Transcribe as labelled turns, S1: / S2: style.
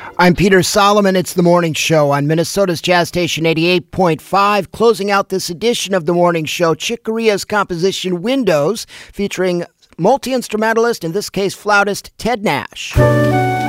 S1: I'm Peter Solomon. It's the Morning Show on Minnesota's Jazz Station 88.5. Closing out this edition of the Morning Show, Chick Corea's composition Windows, featuring multi-instrumentalist, in this case flautist, Ted Nash.